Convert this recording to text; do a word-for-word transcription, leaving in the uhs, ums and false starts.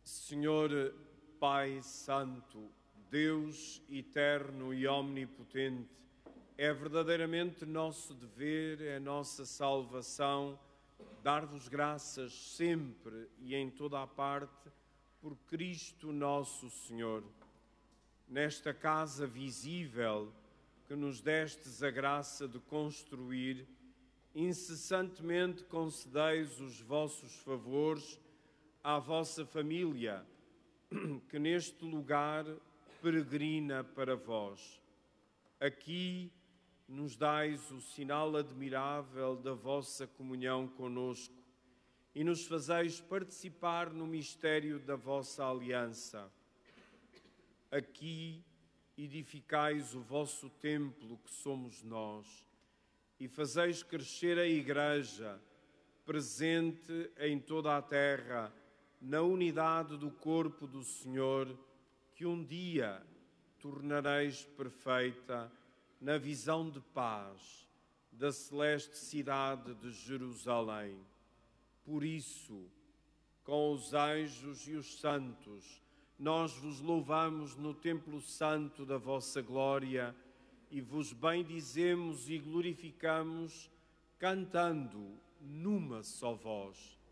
Senhor Pai Santo, Deus eterno e omnipotente, é verdadeiramente nosso dever, é nossa salvação, dar-vos graças sempre e em toda a parte por Cristo nosso Senhor. Nesta casa visível que nos destes a graça de construir, incessantemente concedeis os vossos favores à vossa família, que neste lugar peregrina para vós. Aqui nos dais o sinal admirável da vossa comunhão conosco e nos fazeis participar no mistério da vossa aliança. Aqui edificais o vosso templo, que somos nós, e fazeis crescer a Igreja, presente em toda a terra, na unidade do corpo do Senhor, que um dia tornareis perfeita na visão de paz da celeste cidade de Jerusalém. Por isso, com os anjos e os santos, nós vos louvamos no templo santo da vossa glória e vos bendizemos e glorificamos, cantando numa só voz.